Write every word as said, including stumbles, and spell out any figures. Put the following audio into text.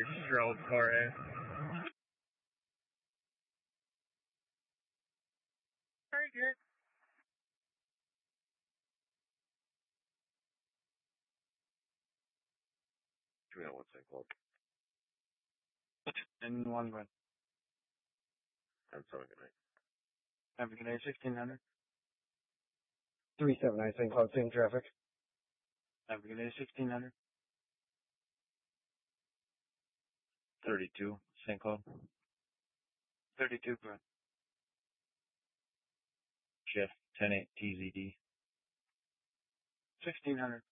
Your stroke, Torres. Very good. three oh one Saint Cloud. And one run. I'm sorry, good night. Have a good day, sixteen hundred. three seven nine Saint Cloud, same traffic. Have a good day, sixteen hundred. thirty-two Saint Cloud. thirty-two, run. Shift ten eight T Z D. sixteen hundred.